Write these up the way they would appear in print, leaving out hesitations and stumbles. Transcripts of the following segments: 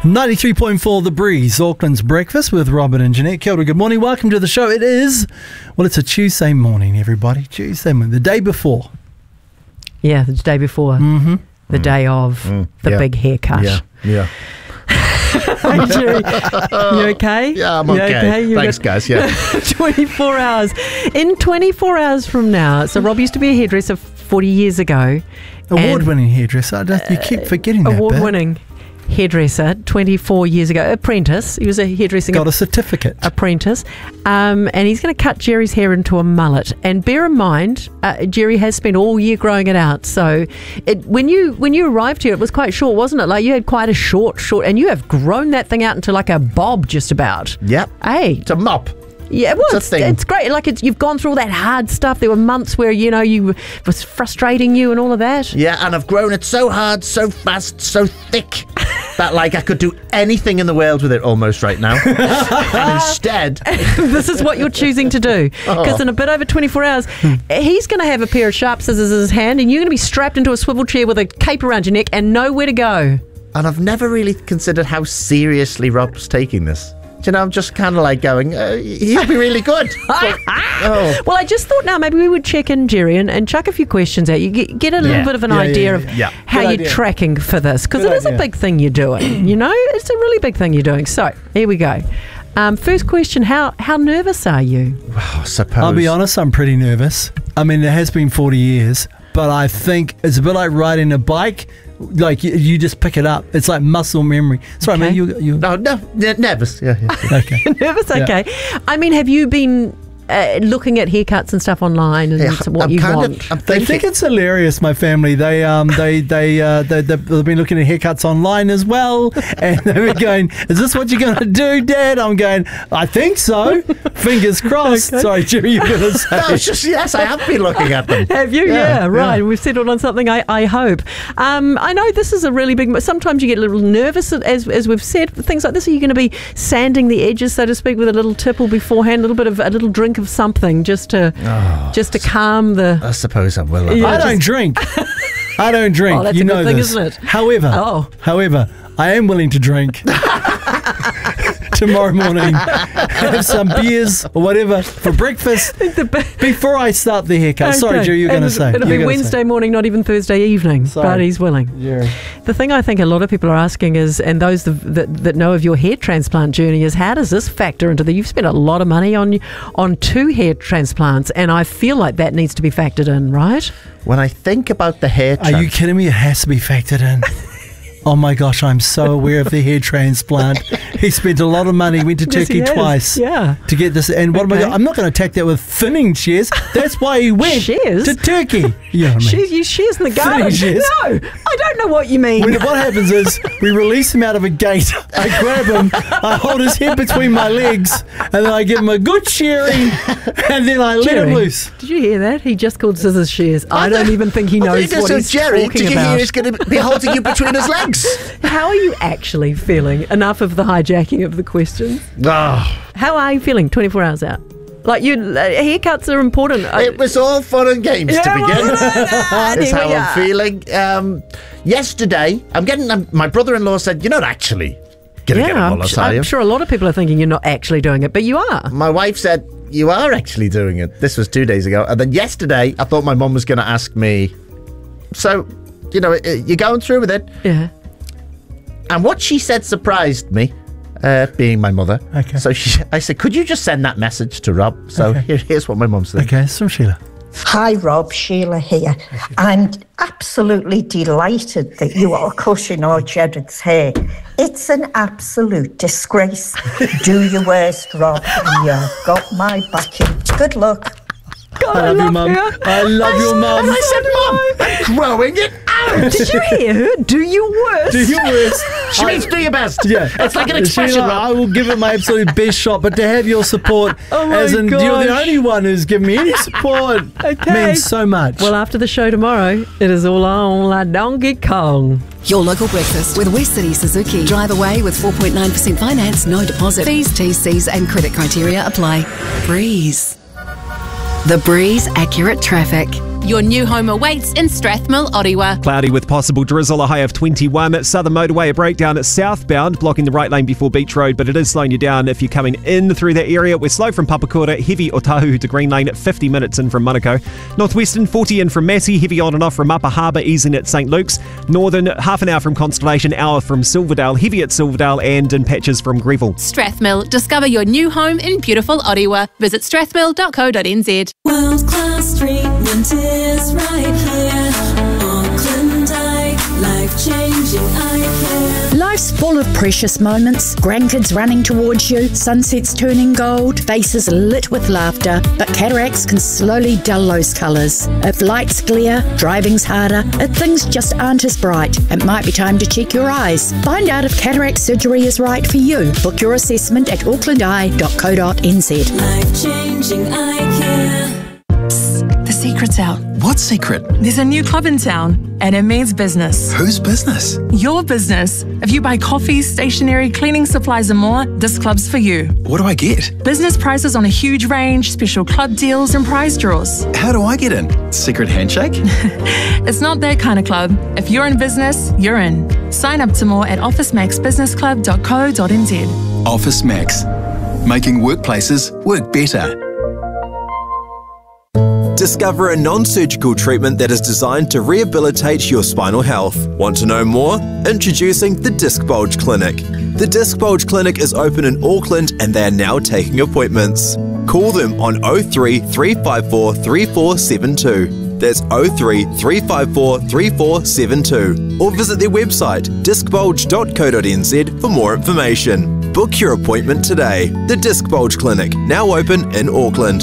93.4 The Breeze, Auckland's breakfast with Robert and Jeanette. Kia ora, good morning. Welcome to the show. It's a Tuesday morning, everybody. Tuesday morning, the day before. Yeah, the day before. Mm-hmm. The day of the big haircut. Yeah. Hey, Jerry, you okay? Yeah, I'm okay. You Thanks, guys. Yeah. 24 hours. In 24 hours from now, so Rob used to be a hairdresser 40 years ago. Award-winning hairdresser. You keep forgetting that bit. Award-winning hairdresser 24 years ago. Apprentice. He was a hairdressing Got a certificate. apprentice. And he's going to cut Jerry's hair into a mullet. And bear in mind, Jerry has spent all year growing it out. So when you arrived here, it was quite short, wasn't it? Like you had quite a short, and you have grown that thing out into like a bob just about. Yep. Hey. It's a mop. Yeah, well, It's a thing. it's great. Like you've gone through all that hard stuff. There were months where you was frustrating you and all of that. Yeah, and I've grown it so hard, so fast, so thick that like I could do anything in the world with it almost right now. And instead, This is what you're choosing to do. Because in a bit over 24 hours, he's going to have a pair of sharp scissors in his hand, and you're going to be strapped into a swivel chair with a cape around your neck and nowhere to go. and I've never really considered how seriously Rob's taking this. Do you know, I'm just kind of like going, he'll be really good. Well, I just thought now maybe we would check in, Jerry, and chuck a few questions out. You get a little bit of an idea of how Good you're idea. tracking for this, because Good it is a idea. big thing you're doing. It's a really big thing you're doing. So here we go. First question: How nervous are you? I suppose. I'll be honest, I'm pretty nervous. I mean, it has been 40 years, but I think it's a bit like riding a bike. Like you just pick it up. It's like muscle memory. Sorry, Okay. man, you No, nervous. Yeah. okay. Nervous? Yeah. Okay. I mean, have you been looking at haircuts and stuff online and what I'm you kind want? I'm They thinking, think it's hilarious. My family, they've been looking at haircuts online as well, and they were going, "Is this what you're going to do, Dad?" I'm going, "I think so." Fingers crossed. Okay. Sorry, Jimmy, you're going to say. no, it's just, yes, I have been looking at them. Have you? Yeah, right. We've settled on something, I hope. I know this is a really big... Sometimes you get a little nervous, as we've said, for things like this. Are you going to be sanding the edges, so to speak, with a little tipple beforehand, a little drink of something, just to calm the... I suppose I will. Yeah. I don't drink. I don't drink. Oh, that's you a good know thing, this. isn't it? However, I am willing to drink tomorrow morning. Have some beers or whatever for breakfast before I start the haircut. Sorry, Okay. Joe, you're going to say. It'll be Wednesday morning, not even Thursday evening, Sorry. but he's willing. Yeah. The thing I think a lot of people are asking is, and those that know of your hair transplant journey, is how does this factor into you've spent a lot of money on 2 hair transplants, and I feel like that needs to be factored in, right? When I think about the hair Are you kidding me? It has to be factored in. Oh my gosh, I'm so aware of the hair transplant. He spent a lot of money, went to Yes, he Turkey has. twice Yeah. to get this. And what am Okay. I'm not going to attack that with thinning shears. That's why he went Shears? to Turkey. You know what I mean? You shears in the garden? shears. No, I don't know what you mean. What happens is we release him out of a gate. I grab him, I hold his head between my legs, and then I give him a good shearing, and then I let him Jerry, loose. Did you hear that? He just called scissors shears. I don't even think he knows what he's Jerry, talking did you hear about. he's going to be holding you between his legs? How are you actually feeling? Enough of the hijacking of the questions. How are you feeling 24 hours out? Like haircuts are important. It was all fun and games to begin. Is how I'm feeling. Yesterday, my brother-in-law said, "You're not actually going to get a mullet, are you?" I'm sure a lot of people are thinking you're not actually doing it, but you are. My wife said, "You are actually doing it." This was 2 days ago. And then yesterday, I thought my mum was going to ask me, "So, you're going through with it?" Yeah. And what she said surprised me, being my mother. Okay. So I said, "Could you just send that message to Rob?" So here's what my mum said. Okay, it's from Sheila. Hi Rob, Sheila here. I'm absolutely delighted that you are cutting our Jared's hair. It's an absolute disgrace. Do your worst, Rob, and you've got my backing. Good luck. God, I love you, Mum. her. I love your mum. And I said, "Mum, I'm growing it out." Did you hear her? Do your worst. Do your worst. She means do your best. Yeah. It's like an expression, Sheila, Rob. I will give it my absolute best shot, but to have your support, Oh my as in you're the gosh. only one who's given me any support, Okay. means so much. Well, after the show tomorrow, it is all on La Donkey Kong. Your local breakfast with West City Suzuki. Drive away with 4.9% finance, no deposit. Fees, TCs and credit criteria apply. Breeze. The Breeze Accurate Traffic. Your new home awaits in Strathmill, Orewa. Cloudy with possible drizzle, a high of 21. Southern Motorway, a breakdown at southbound, blocking the right lane before Beach Road, but it is slowing you down if you're coming in through that area. We're slow from Papakura, heavy Otahu to Green Lane at 50 minutes in from Manukau. Northwestern, 40 in from Massey, heavy on and off from Upper Harbour, easing at St Luke's. Northern, half an hour from Constellation, hour from Silverdale, heavy at Silverdale and in patches from Greville. Strathmill. Discover your new home in beautiful Orewa. Visit strathmill.co.nz. World-class treatment is right here. Auckland Eye, life-changing eye care. Life's full of precious moments. Grandkids running towards you, sunsets turning gold, faces lit with laughter. But cataracts can slowly dull those colours. If lights glare, driving's harder, if things just aren't as bright, it might be time to check your eyes. Find out if cataract surgery is right for you. Book your assessment at aucklandeye.co.nz. Life-changing eye care. The secret's out. What secret? There's a new club in town, and it means business. Whose business? Your business. If you buy coffee, stationery, cleaning supplies and more, this club's for you. What do I get? Business prices on a huge range, special club deals and prize draws. How do I get in? Secret handshake? It's not that kind of club. If you're in business, you're in. Sign up to more at officemaxbusinessclub.co.nz. Office Max. Making workplaces work better. Discover a non-surgical treatment that is designed to rehabilitate your spinal health. Want to know more? Introducing the Disc Bulge Clinic. The Disc Bulge Clinic is open in Auckland and they are now taking appointments. Call them on 03 354 3472. That's 03 354 3472. Or visit their website discbulge.co.nz for more information. Book your appointment today. The Disc Bulge Clinic, now open in Auckland.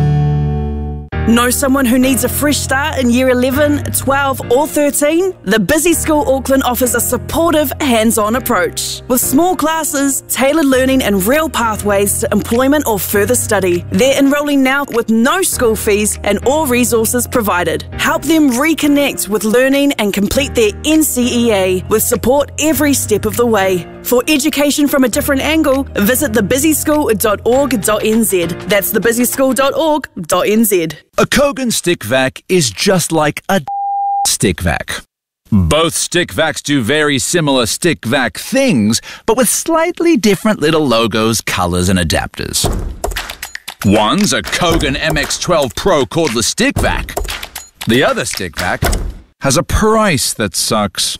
Know someone who needs a fresh start in year 11, 12 or 13? The Busy School Auckland offers a supportive, hands-on approach. With small classes, tailored learning and real pathways to employment or further study. They're enrolling now with no school fees and all resources provided. Help them reconnect with learning and complete their NCEA with support every step of the way. For education from a different angle, visit thebusyschool.org.nz. That's thebusyschool.org.nz. A Kogan stick vac is just like a stick vac. Both stick vacs do very similar stick vac things, but with slightly different little logos, colors, and adapters. One's a Kogan MX12 Pro cordless stick vac. The other stick vac has a price that sucks.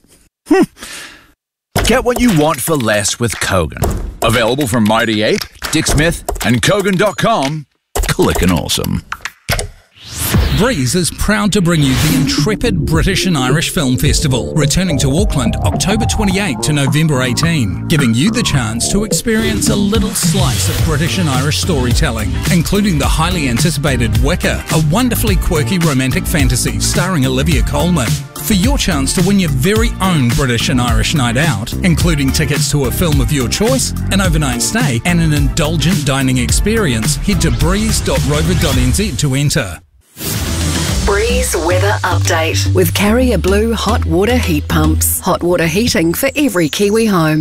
Get what you want for less with Kogan. Available from Mighty Ape, Dick Smith, and Kogan.com. Clickin' awesome. Breeze is proud to bring you the intrepid British and Irish Film Festival, returning to Auckland October 28 to November 18, giving you the chance to experience a little slice of British and Irish storytelling, including the highly anticipated Wicker, a wonderfully quirky romantic fantasy starring Olivia Colman. For your chance to win your very own British and Irish night out, including tickets to a film of your choice, an overnight stay, and an indulgent dining experience, head to breeze.rover.nz to enter. Breeze Weather Update with Carrier Blue Hot Water Heat Pumps. Hot water heating for every Kiwi home.